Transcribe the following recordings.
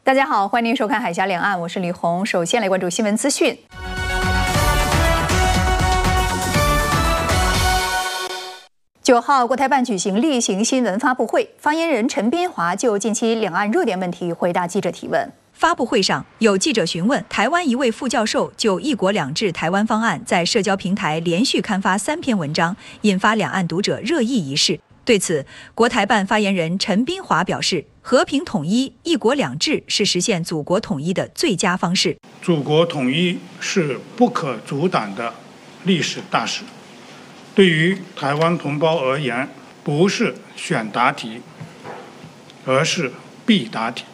大家好，欢迎您收看《海峡两岸》，我是李红。首先来关注新闻资讯。9号，国台办举行例行新闻发布会，发言人陈斌华就近期两岸热点问题回答记者提问。 发布会上，有记者询问台湾一位副教授就"一国两制"台湾方案在社交平台连续刊发3篇文章，引发两岸读者热议一事。对此，国台办发言人陈斌华表示，和平统一、一国两制是实现祖国统一的最佳方式。 祖国统一是不可阻挡的历史大事，对于台湾同胞而言，不是选答题，而是必答题。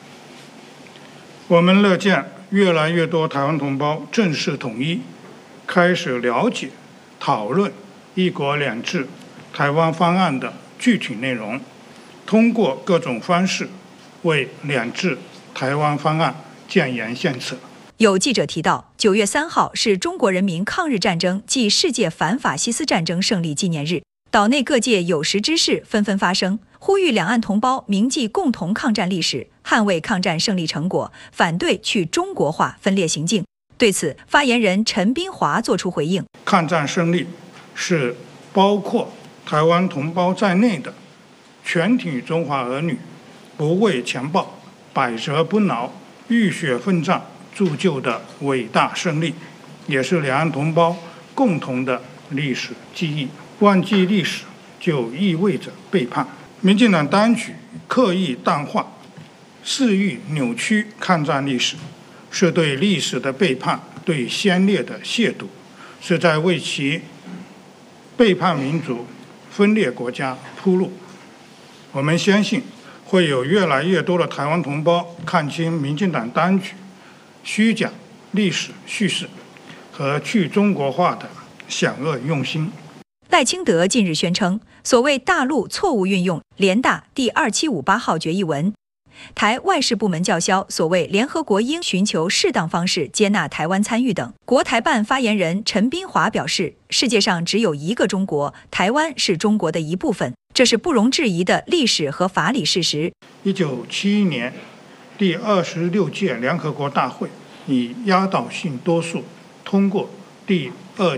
我们乐见越来越多台湾同胞正视统一，开始了解、讨论一国两制台湾方案的具体内容，通过各种方式为两制台湾方案建言献策。 有记者提到，9月3号是中国人民抗日战争暨世界反法西斯战争胜利纪念日，岛内各界有识之士纷纷发声，呼吁两岸同胞铭记共同抗战历史，捍卫抗战胜利成果，反对去中国化分裂行径。对此，发言人陈斌华作出回应： 抗战胜利是包括台湾同胞在内的全体中华儿女不畏强暴、百折不挠、浴血奋战铸就的伟大胜利，也是两岸同胞共同的历史记忆。忘记历史就意味着背叛。民进党当局刻意淡化、肆意扭曲抗战历史，是对历史的背叛，对先烈的亵渎，是在为其背叛民族、分裂国家铺路。我们相信，会有越来越多的台湾同胞看清民进党当局虚假历史叙事和去中国化的险恶用心。 赖清德近日宣称，所谓大陆错误运用联大第2758号决议文，台外事部门叫嚣所谓联合国应寻求适当方式接纳台湾参与等。国台办发言人陈斌华表示，世界上只有一个中国，台湾是中国的一部分，这是不容置疑的历史和法理事实。 1971年第26届联合国大会以压倒性多数通过第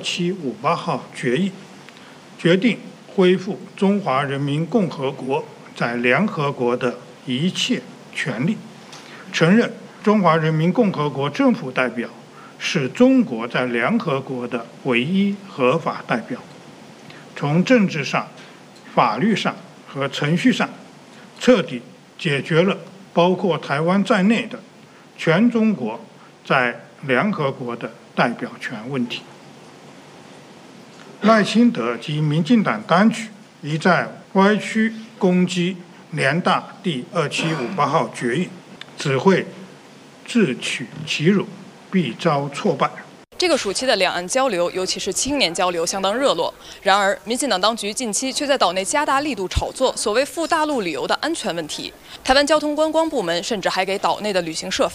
2758号决议，决定恢复中华人民共和国在联合国的一切权利，承认中华人民共和国政府代表是中国在联合国的唯一合法代表，从政治上、法律上和程序上彻底解决了包括台湾在内的全中国在联合国的代表权问题。赖清德及民进党当局一再歪曲攻击联大第2758号决议，只会自取其辱，必遭挫败。 这个暑期的两岸交流，尤其是青年交流，相当热络。然而，民进党当局近期却在岛内加大力度炒作所谓赴大陆旅游的安全问题。台湾交通观光部门甚至还给岛内的旅行社